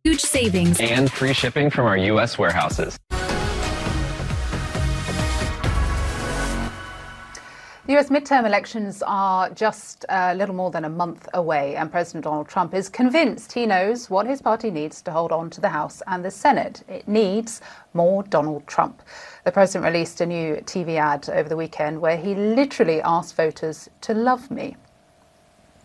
Huge savings and free shipping from our U.S. warehouses. The US midterm elections are just a little more than a month away, and President Donald Trump is convinced he knows what his party needs to hold on to the House and the Senate. It needs more Donald Trump. The president released a new TV ad over the weekend where he literally asked voters to love me.